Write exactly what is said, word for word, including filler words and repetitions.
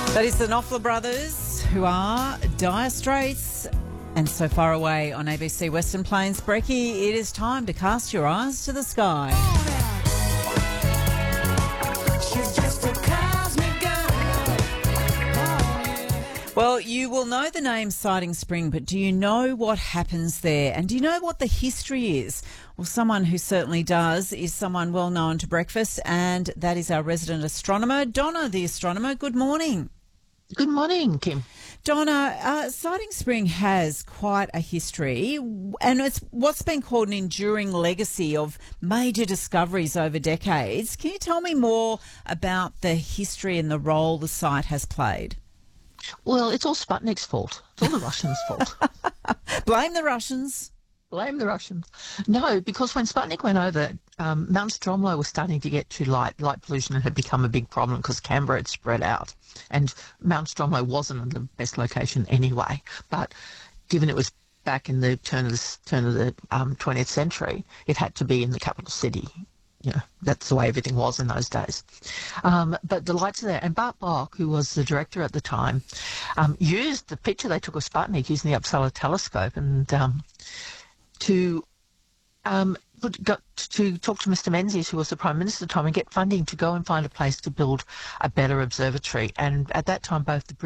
That is the Knopfler brothers, who are Dire Straits, and So Far Away on A B C Western Plains. Brecky, it is time to cast your eyes to the sky. Well, you will know the name Siding Spring, but do you know what happens there? And do you know what the history is? Well, someone who certainly does is someone well known to breakfast, and that is our resident astronomer, Donna the astronomer. Good morning. Good morning, Kim. Donna, uh, Siding Spring has quite a history, and it's what's been called an enduring legacy of major discoveries over decades. Can you tell me more about the history and the role the site has played? Well, it's all Sputnik's fault. It's all the Russians' fault. Blame the Russians. Blame the Russians. No, because when Sputnik went over, um, Mount Stromlo was starting to get too light. Light pollution had become a big problem because Canberra had spread out. And Mount Stromlo wasn't the best location anyway. But given it was back in the turn of the, turn of the um, twentieth century, it had to be in the capital city. You know, that's the way everything was in those days. Um, but the lights are there. And Bart Bok, who was the director at the time, um, used the picture they took of Sputnik using the Uppsala telescope and um, to um, put, got to talk to Mister Menzies, who was the Prime Minister at the time, and get funding to go and find a place to build a better observatory. And at that time, both the